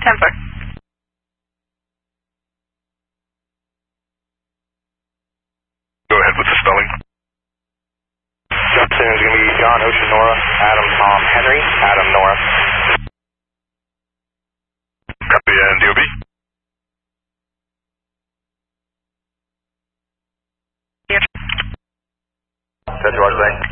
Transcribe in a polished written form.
10-4. Go ahead with the spelling. Jump soon is going to be John Ocean Nora, Adam Tom Henry, Adam Nora. Copy, and DOB. That's Roger, thanks.